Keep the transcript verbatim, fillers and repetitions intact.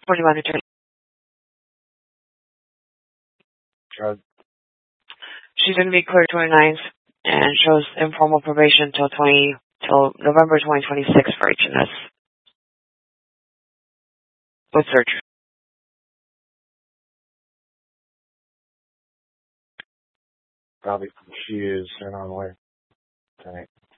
What do you want to do? Drug. She's going to be cleared twenty-ninth and shows informal probation till twenty till November twenty twenty-six for H and S. With surgery. Probably confused. They're not aware tonight.